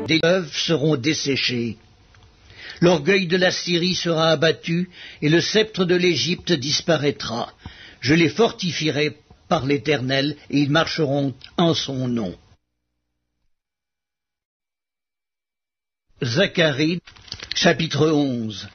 des fleuves seront desséchés. L'orgueil de la Syrie sera abattu, et le sceptre de l'Égypte disparaîtra. Je les fortifierai par l'Éternel, et ils marcheront en son nom. Zacharie, chapitre 11.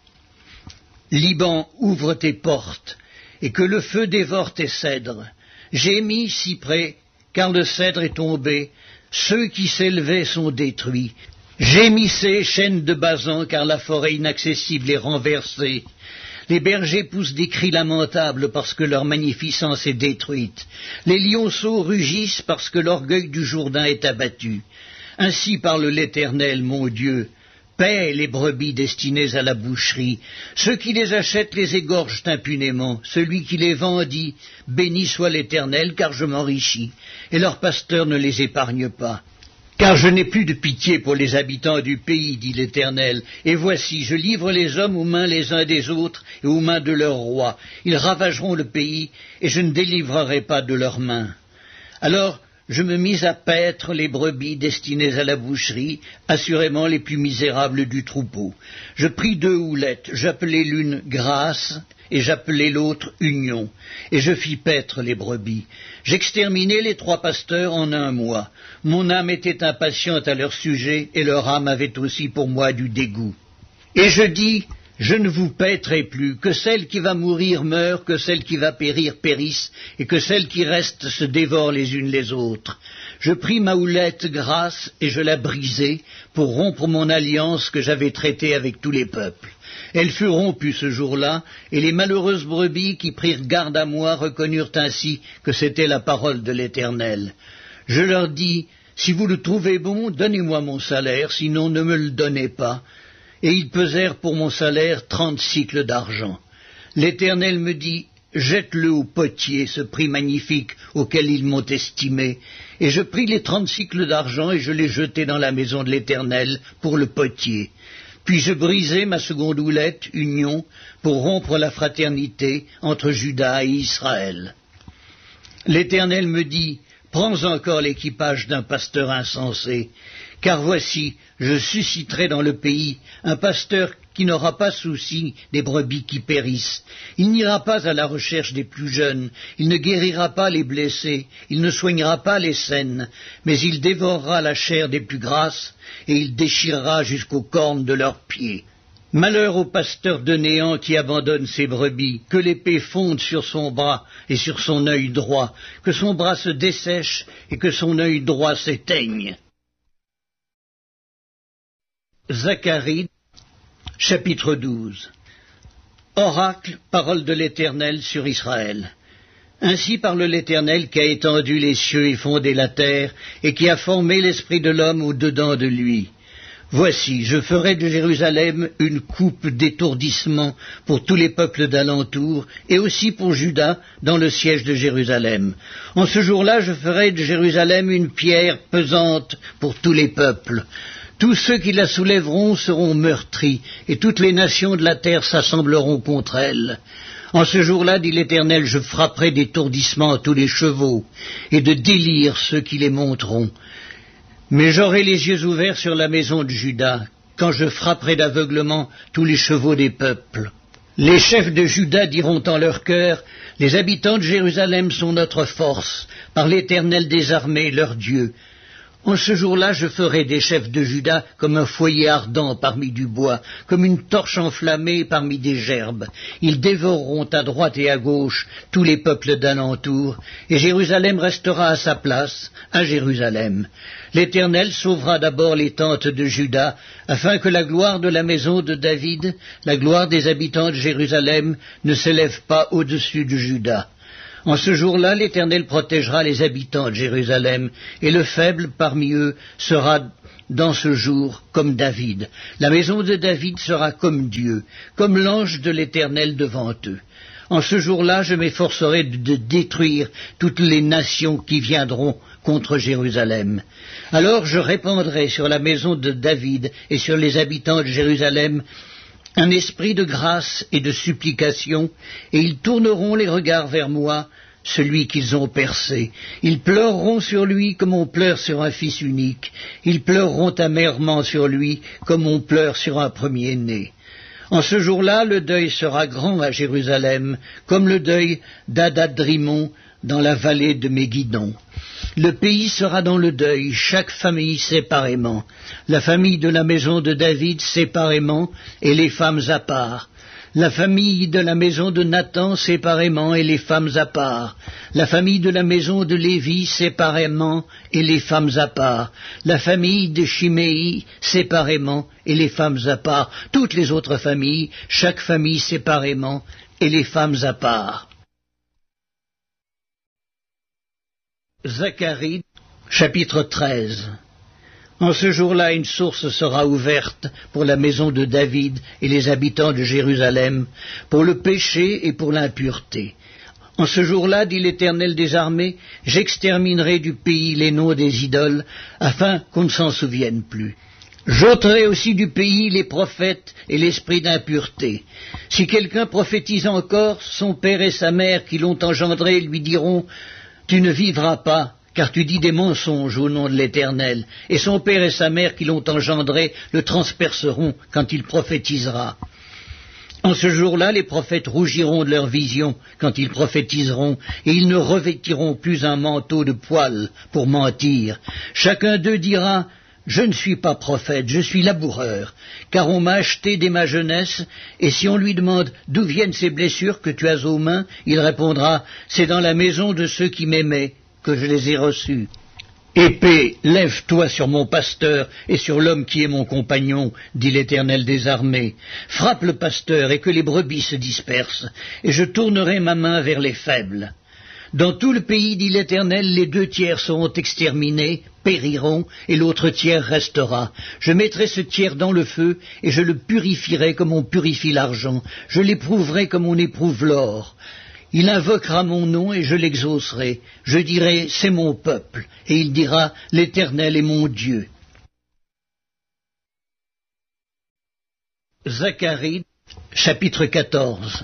Liban, ouvre tes portes, et que le feu dévore tes cèdres. Gémis, cyprès, car le cèdre est tombé, ceux qui s'élevaient sont détruits. Gémissez, chênes de Basan, car la forêt inaccessible est renversée. Les bergers poussent des cris lamentables parce que leur magnificence est détruite. Les lionceaux rugissent parce que l'orgueil du Jourdain est abattu. Ainsi parle l'Éternel, mon Dieu. Paie les brebis destinées à la boucherie. Ceux qui les achètent les égorgent impunément. Celui qui les vend dit « Béni soit l'Éternel, car je m'enrichis. » Et leur pasteur ne les épargne pas. Car je n'ai plus de pitié pour les habitants du pays, dit l'Éternel. Et voici, je livre les hommes aux mains les uns des autres et aux mains de leurs rois. Ils ravageront le pays, et je ne délivrerai pas de leurs mains. Alors je me mis à paître les brebis destinées à la boucherie, assurément les plus misérables du troupeau. Je pris 2 houlettes, j'appelai l'une Grâce, et j'appelai l'autre Union, et je fis paître les brebis. J'exterminai les 3 pasteurs en 1 mois. Mon âme était impatiente à leur sujet, et leur âme avait aussi pour moi du dégoût. Et je dis, je ne vous paîtrai plus, que celle qui va mourir meure, que celle qui va périr périsse, et que celles qui restent se dévorent les unes les autres. Je pris ma houlette Grâce, et je la brisai, pour rompre mon alliance que j'avais traitée avec tous les peuples. Elle fut rompue ce jour-là, et les malheureuses brebis qui prirent garde à moi reconnurent ainsi que c'était la parole de l'Éternel. Je leur dis, si vous le trouvez bon, donnez-moi mon salaire, sinon ne me le donnez pas. Et ils pesèrent pour mon salaire 30 cycles d'argent. L'Éternel me dit, jette-le au potier, ce prix magnifique auquel ils m'ont estimé. Et je pris les 30 cycles d'argent et je les jetai dans la maison de l'Éternel pour le potier. Puis je brisai ma seconde houlette, Union, pour rompre la fraternité entre Juda et Israël. L'Éternel me dit, prends encore l'équipage d'un pasteur insensé, car voici, je susciterai dans le pays un pasteur qui n'aura pas souci des brebis qui périssent. Il n'ira pas à la recherche des plus jeunes, il ne guérira pas les blessés, il ne soignera pas les saines, mais il dévorera la chair des plus grasses, et il déchirera jusqu'aux cornes de leurs pieds. Malheur au pasteur de néant qui abandonne ses brebis, que l'épée fonde sur son bras et sur son œil droit, que son bras se dessèche et que son œil droit s'éteigne. Zacharie, chapitre 12. Oracle, parole de l'Éternel sur Israël. Ainsi parle l'Éternel qui a étendu les cieux et fondé la terre, et qui a formé l'esprit de l'homme au-dedans de lui. Voici, je ferai de Jérusalem une coupe d'étourdissement pour tous les peuples d'alentour, et aussi pour Juda, dans le siège de Jérusalem. En ce jour-là, je ferai de Jérusalem une pierre pesante pour tous les peuples. Tous ceux qui la soulèveront seront meurtris, et toutes les nations de la terre s'assembleront contre elle. En ce jour-là, dit l'Éternel, je frapperai d'étourdissement à tous les chevaux, et de délire ceux qui les monteront. Mais j'aurai les yeux ouverts sur la maison de Juda, quand je frapperai d'aveuglement tous les chevaux des peuples. Les chefs de Juda diront en leur cœur, les habitants de Jérusalem sont notre force, par l'Éternel des armées, leur Dieu. En ce jour-là, je ferai des chefs de Juda comme un foyer ardent parmi du bois, comme une torche enflammée parmi des gerbes. Ils dévoreront à droite et à gauche tous les peuples d'alentour, et Jérusalem restera à sa place, à Jérusalem. L'Éternel sauvera d'abord les tentes de Juda, afin que la gloire de la maison de David, la gloire des habitants de Jérusalem, ne s'élève pas au-dessus de Juda. En ce jour-là, l'Éternel protégera les habitants de Jérusalem, et le faible parmi eux sera dans ce jour comme David. La maison de David sera comme Dieu, comme l'ange de l'Éternel devant eux. En ce jour-là, je m'efforcerai de détruire toutes les nations qui viendront contre Jérusalem. Alors je répandrai sur la maison de David et sur les habitants de Jérusalem un esprit de grâce et de supplication, et ils tourneront les regards vers moi, celui qu'ils ont percé. Ils pleureront sur lui comme on pleure sur un fils unique. Ils pleureront amèrement sur lui comme on pleure sur un premier-né. En ce jour-là, le deuil sera grand à Jérusalem, comme le deuil d'Adad-Rimon dans la vallée de Méguidon. Le pays sera dans le deuil, chaque famille séparément, la famille de la maison de David séparément, et les femmes à part, la famille de la maison de Nathan séparément, et les femmes à part, la famille de la maison de Lévi séparément, et les femmes à part, la famille de Chiméi séparément, et les femmes à part, toutes les autres familles, chaque famille séparément, et les femmes à part. Zacharie, chapitre 13. En ce jour-là, une source sera ouverte pour la maison de David et les habitants de Jérusalem, pour le péché et pour l'impureté. En ce jour-là, dit l'Éternel des armées, j'exterminerai du pays les noms des idoles, afin qu'on ne s'en souvienne plus. J'ôterai aussi du pays les prophètes et l'esprit d'impureté. Si quelqu'un prophétise encore, son père et sa mère qui l'ont engendré lui diront « Tu ne vivras pas ». Car tu dis des mensonges au nom de l'Éternel, et son père et sa mère qui l'ont engendré le transperceront quand il prophétisera. En ce jour-là, les prophètes rougiront de leur vision quand ils prophétiseront, et ils ne revêtiront plus un manteau de poils pour mentir. Chacun d'eux dira « Je ne suis pas prophète, je suis laboureur, car on m'a acheté dès ma jeunesse, et si on lui demande d'où viennent ces blessures que tu as aux mains, il répondra « C'est dans la maison de ceux qui m'aimaient que je les ai reçus. Épée, lève-toi sur mon pasteur et sur l'homme qui est mon compagnon, dit l'Éternel des armées. Frappe le pasteur et que les brebis se dispersent, et je tournerai ma main vers les faibles. Dans tout le pays, dit l'Éternel, les 2/3 seront exterminés, périront, et l'autre tiers restera. Je mettrai ce tiers dans le feu, et je le purifierai comme on purifie l'argent. Je l'éprouverai comme on éprouve l'or. Il invoquera mon nom et je l'exaucerai. Je dirai, c'est mon peuple, et il dira, l'Éternel est mon Dieu. Zacharie, chapitre 14.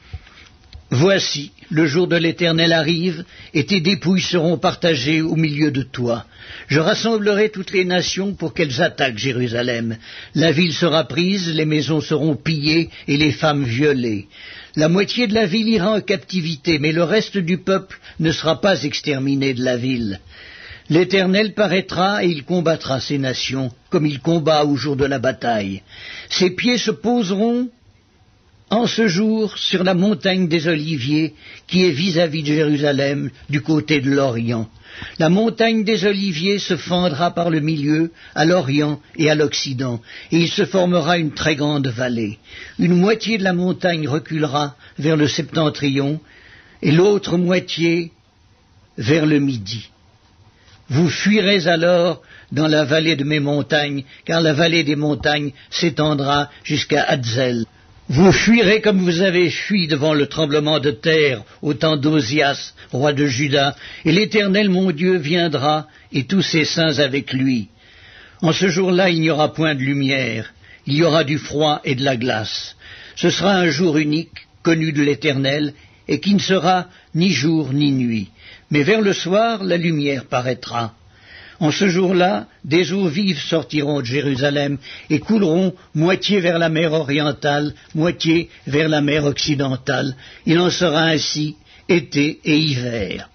Voici, le jour de l'Éternel arrive, et tes dépouilles seront partagées au milieu de toi. Je rassemblerai toutes les nations pour qu'elles attaquent Jérusalem. La ville sera prise, les maisons seront pillées et les femmes violées. La moitié de la ville ira en captivité, mais le reste du peuple ne sera pas exterminé de la ville. L'Éternel paraîtra et il combattra ces nations, comme il combat au jour de la bataille. Ses pieds se poseront en ce jour sur la montagne des Oliviers, qui est vis-à-vis de Jérusalem, du côté de l'Orient. La montagne des Oliviers se fendra par le milieu, à l'Orient et à l'Occident, et il se formera une très grande vallée. Une moitié de la montagne reculera vers le septentrion, et l'autre moitié vers le midi. Vous fuirez alors dans la vallée de mes montagnes, car la vallée des montagnes s'étendra jusqu'à Hadzel. Vous fuirez comme vous avez fui devant le tremblement de terre au temps d'Osias, roi de Juda, et l'Éternel mon Dieu viendra, et tous ses saints avec lui. En ce jour-là, il n'y aura point de lumière, il y aura du froid et de la glace. Ce sera un jour unique, connu de l'Éternel, et qui ne sera ni jour ni nuit. Mais vers le soir, la lumière paraîtra. En ce jour-là, des eaux vives sortiront de Jérusalem et couleront moitié vers la mer orientale, moitié vers la mer occidentale. Il en sera ainsi été et hiver.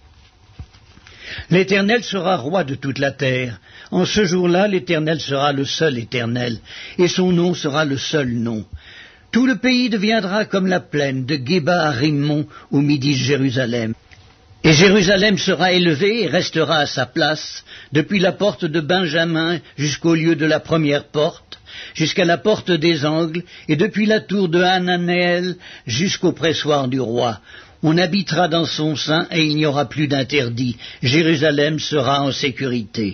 L'Éternel sera roi de toute la terre. En ce jour-là, l'Éternel sera le seul Éternel, et son nom sera le seul nom. Tout le pays deviendra comme la plaine de Géba à Rimmon au midi de Jérusalem. Et Jérusalem sera élevée et restera à sa place, depuis la porte de Benjamin jusqu'au lieu de la première porte, jusqu'à la porte des angles, et depuis la tour de Hananéel jusqu'au pressoir du roi. On habitera dans son sein et il n'y aura plus d'interdit. Jérusalem sera en sécurité.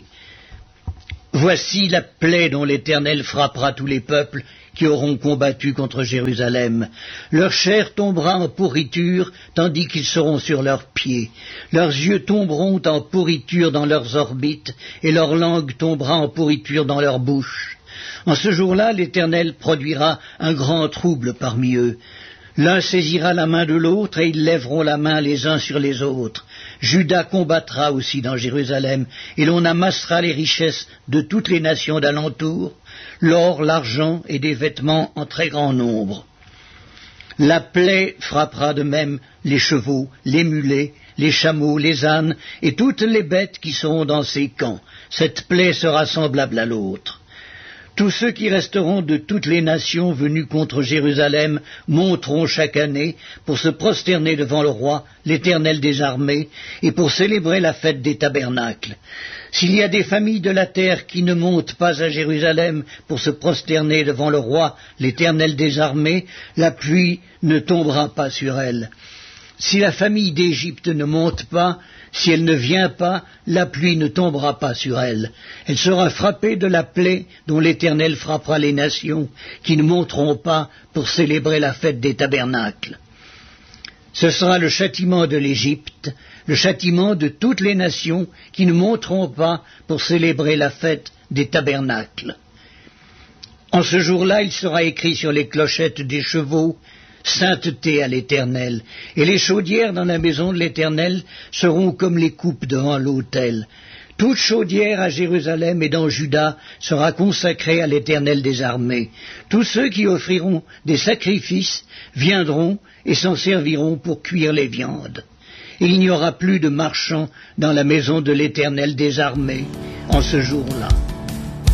Voici la plaie dont l'Éternel frappera tous les peuples qui auront combattu contre Jérusalem. Leur chair tombera en pourriture, tandis qu'ils seront sur leurs pieds. Leurs yeux tomberont en pourriture dans leurs orbites, et leur langue tombera en pourriture dans leur bouche. En ce jour-là, l'Éternel produira un grand trouble parmi eux. L'un saisira la main de l'autre et ils lèveront la main les uns sur les autres. Juda combattra aussi dans Jérusalem et l'on amassera les richesses de toutes les nations d'alentour, l'or, l'argent et des vêtements en très grand nombre. La plaie frappera de même les chevaux, les mulets, les chameaux, les ânes et toutes les bêtes qui seront dans ces camps. Cette plaie sera semblable à l'autre. Tous ceux qui resteront de toutes les nations venues contre Jérusalem monteront chaque année pour se prosterner devant le roi, l'Éternel des armées, et pour célébrer la fête des tabernacles. S'il y a des familles de la terre qui ne montent pas à Jérusalem pour se prosterner devant le roi, l'Éternel des armées, la pluie ne tombera pas sur elles. Si la famille d'Égypte ne monte pas, si elle ne vient pas, la pluie ne tombera pas sur elle. Elle sera frappée de la plaie dont l'Éternel frappera les nations qui ne monteront pas pour célébrer la fête des tabernacles. Ce sera le châtiment de l'Égypte, le châtiment de toutes les nations qui ne monteront pas pour célébrer la fête des tabernacles. En ce jour-là, il sera écrit sur les clochettes des chevaux: sainteté à l'Éternel, et les chaudières dans la maison de l'Éternel seront comme les coupes devant l'autel. Toute chaudière à Jérusalem et dans Juda sera consacrée à l'Éternel des armées. Tous ceux qui offriront des sacrifices viendront et s'en serviront pour cuire les viandes. Et il n'y aura plus de marchands dans la maison de l'Éternel des armées en ce jour-là.